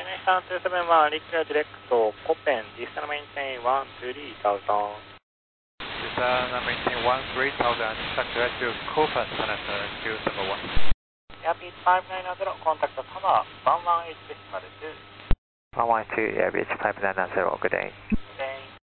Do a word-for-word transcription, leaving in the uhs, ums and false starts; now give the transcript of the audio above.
Nine two seven one, Liquid Direct, Copen, Distal Maintain one three thousand. Distal Maintain one three thousand, Sakura to Copen, Canada two seven one. Airbeat five nine zero, contact Tower one one eight decimal two. one one two, Airbeat five nine zero, good day.